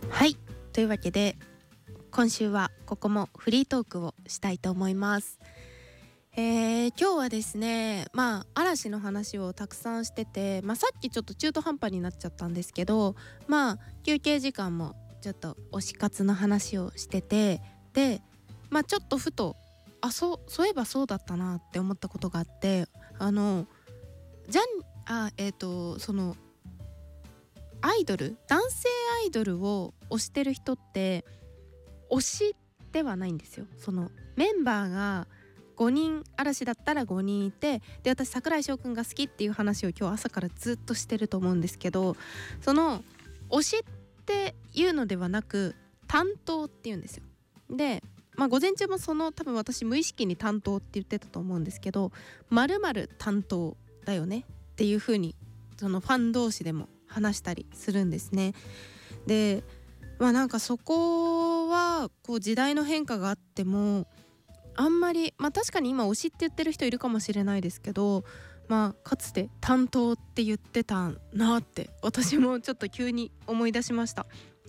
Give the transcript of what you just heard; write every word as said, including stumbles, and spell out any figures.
はい、というわけで今週はここもフリートークをしたいと思います。えー、今日はですね、まあ嵐の話をたくさんしてて、まあ、さっきちょっと中途半端になっちゃったんですけど、まあ休憩時間もちょっと推し活の話をしてて、でまあちょっとふとあそうそういえばそうだったなって思ったことがあって、あのじゃんあえっ、ー、とそのアイドル男性アイドルを推してる人って推しではないんですよ。そのメンバーがごにん、嵐だったらごにんいて、で私櫻井翔くんが好きっていう話を今日朝からずっとしてると思うんですけど、その推しっていうのではなく担当っていうんですよ。でまあ午前中もその多分私無意識に担当って言ってたと思うんですけど、〇〇担当だよねっていう風にそのファン同士でも話したりするんですね。でまあなんかそこはこう時代の変化があってもあんまり、まあ確かに今推しって言ってる人いるかもしれないですけど、まあかつて担当って言ってたなって私もちょっと急に思い出しました。